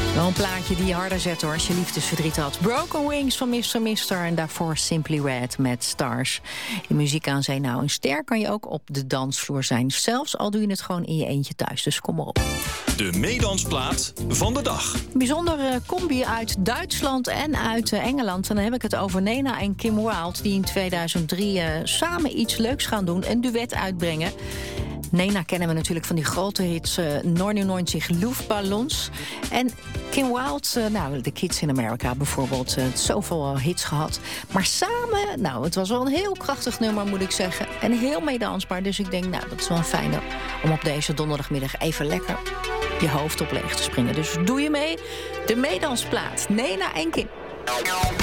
Wel een plaatje die je harder zet hoor, als je liefdesverdriet had. Broken Wings van Mr. Mister en daarvoor Simply Red met Stars. In Muziek aan Zee. Nou, een ster kan je ook op de dansvloer zijn. Zelfs al doe je het gewoon in je eentje thuis, dus kom maar op. De meedansplaat van de dag. Een bijzondere combi uit Duitsland en uit Engeland. En dan heb ik het over Nena en Kim Wilde, die in 2003 samen iets leuks gaan doen. Een duet uitbrengen. Nena kennen we natuurlijk van die grote hits 99 Luftballons. En Kim Wilde, The Kids in America bijvoorbeeld, zoveel hits gehad. Maar samen, het was wel een heel krachtig nummer moet ik zeggen. En heel meedansbaar, dus ik denk, dat is wel een fijne om op deze donderdagmiddag even lekker je hoofd op leeg te springen. Dus doe je mee, de meedansplaat, Nena en Kim.